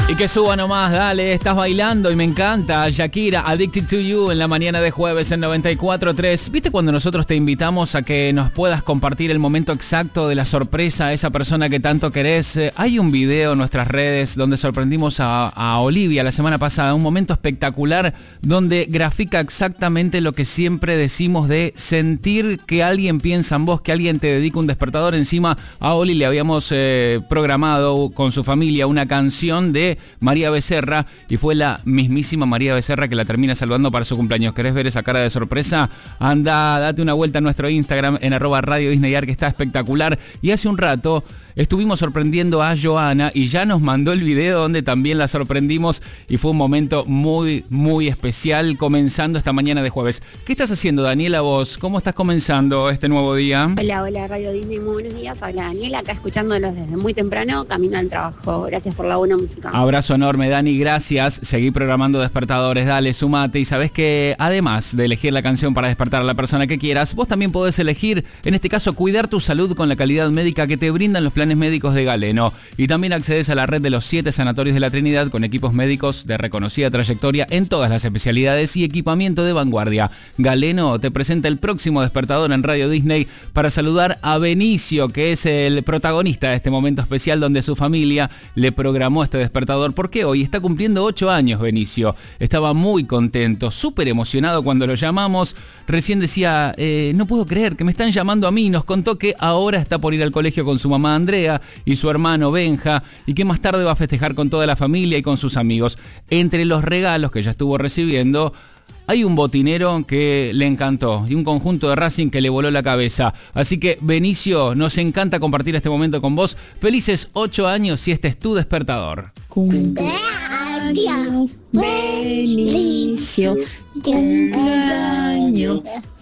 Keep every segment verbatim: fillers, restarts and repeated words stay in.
Y que suba nomás, dale, estás bailando y me encanta. Shakira, Addicted to You en la mañana de jueves en noventa y cuatro punto tres. ¿Viste cuando nosotros te invitamos a que nos puedas compartir el momento exacto de la sorpresa a esa persona que tanto querés? Eh, hay un video en nuestras redes donde sorprendimos a, a Olivia la semana pasada, un momento espectacular donde grafica exactamente lo que siempre decimos de sentir que alguien piensa en vos, que alguien te dedica un despertador. Encima a Oli le habíamos eh, programado con su familia una canción de María Becerra y fue la mismísima María Becerra que la termina saludando para su cumpleaños. ¿Querés ver esa cara de sorpresa? Anda, date una vuelta a nuestro Instagram en arroba Radio Disney Ar, que está espectacular. Y hace un rato estuvimos sorprendiendo a Joana y ya nos mandó el video donde también la sorprendimos y fue un momento muy, muy especial comenzando esta mañana de jueves. ¿Qué estás haciendo, Daniela, vos? ¿Cómo estás comenzando este nuevo día? Hola, hola, Radio Disney, muy buenos días. Habla Daniela, acá escuchándolos desde muy temprano, camino al trabajo. Gracias por la buena música. Abrazo enorme, Dani, gracias. Seguí programando despertadores, dale, sumate. Y sabés que además de elegir la canción para despertar a la persona que quieras, vos también podés elegir, en este caso, cuidar tu salud con la calidad médica que te brindan los planes médicos de Galeno. Y también accedes a la red de los siete sanatorios de la Trinidad con equipos médicos de reconocida trayectoria en todas las especialidades y equipamiento de vanguardia. Galeno te presenta el próximo despertador en Radio Disney para saludar a Benicio, que es el protagonista de este momento especial donde su familia le programó este despertador, porque hoy está cumpliendo ocho años Benicio. Estaba muy contento, súper emocionado cuando lo llamamos. Recién decía, eh, no puedo creer que me están llamando a mí. Nos contó que ahora está por ir al colegio con su mamá Andrea y su hermano Benja, y que más tarde va a festejar con toda la familia y con sus amigos. Entre los regalos que ya estuvo recibiendo hay un botinero que le encantó y un conjunto de Racing que le voló la cabeza. Así que, Benicio, nos encanta compartir este momento con vos. Felices ocho años y este es tu despertador. Cumpleaños, Benicio, cumpleaños,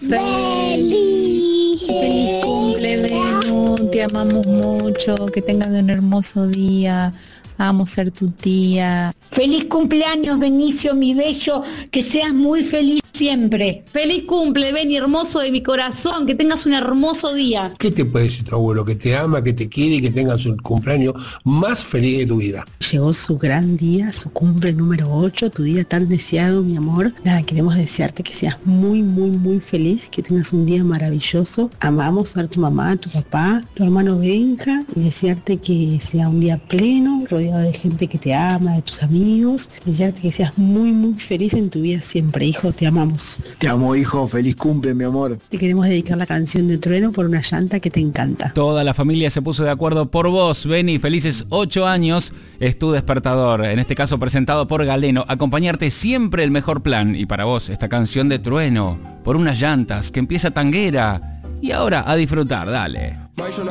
feliz, feliz cumple, Benu, te amamos mucho, que tengas un hermoso día. Vamos a ser tu tía. Feliz cumpleaños, Benicio, mi bello, que seas muy feliz siempre. Feliz cumple, Beni, hermoso de mi corazón, que tengas un hermoso día. ¿Qué te puede decir tu abuelo? Que te ama, que te quiere y que tengas un cumpleaños más feliz de tu vida. Llegó su gran día, su cumple número ocho, tu día tan deseado, mi amor. Nada, queremos desearte que seas muy, muy, muy feliz, que tengas un día maravilloso. Amamos a tu mamá, a tu papá, tu hermano Benja, y desearte que sea un día pleno, rodeado de gente que te ama, de tus amigos. Desearte que seas muy, muy feliz en tu vida siempre, hijo, te amamos. Te amo, hijo, feliz cumple, mi amor. Te queremos dedicar la canción de Trueno por una llanta que te encanta. Toda la familia se puso de acuerdo por vos, Beni. Felices ocho años, es tu despertador. En este caso presentado por Galeno. Acompañarte siempre el mejor plan. Y para vos, esta canción de Trueno, por unas llantas, que empieza tanguera. Y ahora a disfrutar, dale.